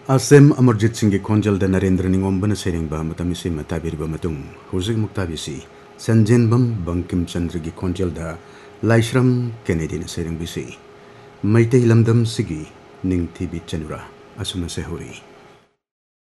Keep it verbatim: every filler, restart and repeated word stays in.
Asem Amarjit Singh ki khonjal da Narendra Ningomban sereng ba matam isi matabiri ba matung hujik muktabisi Sanjenbam Bankim Chandra ki khonjal da Laishram Kennedy na sereng bisi Maitei lamdam sigi ningthi bi chanura asuma se hori.